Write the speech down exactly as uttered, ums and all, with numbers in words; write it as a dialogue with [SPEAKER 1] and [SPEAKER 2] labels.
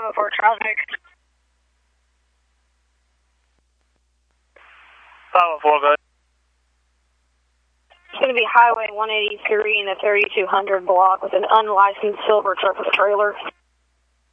[SPEAKER 1] five oh four traffic.
[SPEAKER 2] five oh four, go ahead.
[SPEAKER 1] It's going to be Highway one eighty-three in the thirty-two hundred block with an unlicensed silver truck with a trailer.